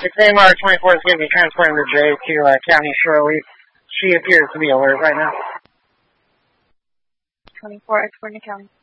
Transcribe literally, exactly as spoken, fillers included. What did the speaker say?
It's A M R twenty-four is giving me transporting the J to uh, County Shore Leave. She appears to be alert right now. twenty-four, exporting to County.